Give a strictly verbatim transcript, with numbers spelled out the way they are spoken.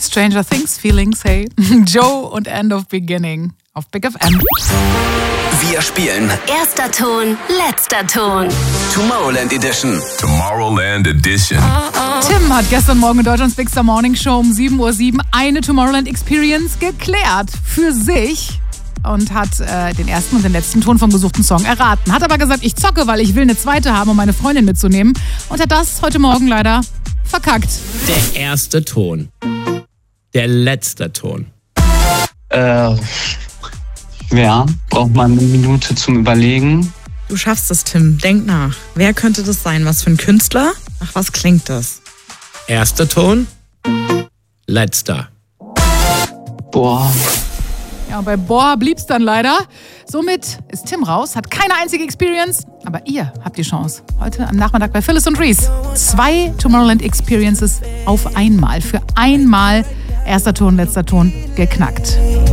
Stranger Things Feelings, hey. Joe und End of Beginning auf Big F M. Wir spielen Erster Ton, letzter Ton. Tomorrowland Edition. Tomorrowland Edition. Tim hat gestern Morgen in Deutschlands Big Star Morning Show um sieben Uhr sieben eine Tomorrowland Experience geklärt für sich und hat äh, den ersten und den letzten Ton vom gesuchten Song erraten. Hat aber gesagt, ich zocke, weil ich will eine zweite haben, um meine Freundin mitzunehmen. Und hat das heute Morgen leider verkackt. Der erste Ton. Der letzte Ton. Äh, ja, braucht man eine Minute zum Überlegen. Du schaffst es, Tim. Denk nach. Wer könnte das sein? Was für ein Künstler? Ach, was klingt das? Erster Ton. Letzter. Boah. Ja, und bei Boah blieb's dann leider. Somit ist Tim raus, hat keine einzige Experience, aber ihr habt die Chance. Heute am Nachmittag bei Phyllis und Reese. Zwei Tomorrowland Experiences auf einmal. Für einmal erster Ton, letzter Ton geknackt.